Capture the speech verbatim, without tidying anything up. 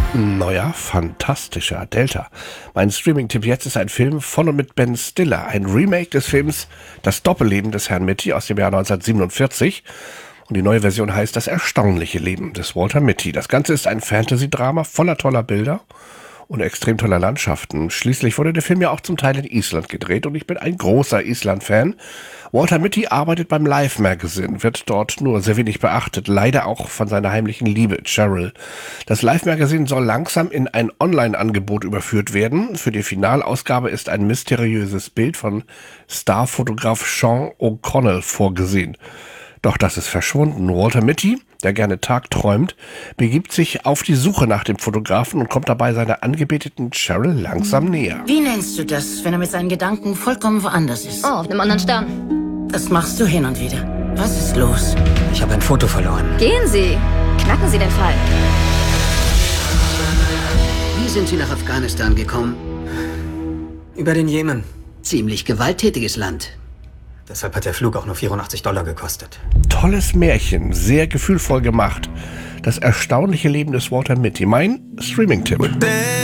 Neuer, fantastischer Delta. Mein Streaming-Tipp jetzt ist ein Film von und mit Ben Stiller. Ein Remake des Films Das Doppelleben des Herrn Mitty aus dem Jahr neunzehnhundertsiebenundvierzig. Und die neue Version heißt Das erstaunliche Leben des Walter Mitty. Das Ganze ist ein Fantasy-Drama voller toller Bilder und extrem toller Landschaften. Schließlich wurde der Film ja auch zum Teil in Island gedreht und ich bin ein großer Island-Fan. Walter Mitty arbeitet beim Life Magazine, wird dort nur sehr wenig beachtet, leider auch von seiner heimlichen Liebe, Cheryl. Das Life Magazine soll langsam in ein Online-Angebot überführt werden. Für die Finalausgabe ist ein mysteriöses Bild von Starfotograf Sean O'Connell vorgesehen. Doch das ist verschwunden. Walter Mitty, der gerne tagträumt, begibt sich auf die Suche nach dem Fotografen und kommt dabei seiner angebeteten Cheryl langsam näher. Wie nennst du das, wenn er mit seinen Gedanken vollkommen woanders ist? Oh, auf einem anderen Stern. Das machst du hin und wieder. Was ist los? Ich habe ein Foto verloren. Gehen Sie. Knacken Sie den Fall. Wie sind Sie nach Afghanistan gekommen? Über den Jemen. Ziemlich gewalttätiges Land. Deshalb hat der Flug auch nur vierundachtzig Dollar gekostet. Tolles Märchen, sehr gefühlvoll gemacht. Das erstaunliche Leben des Walter Mitty. Mein Streaming-Tipp.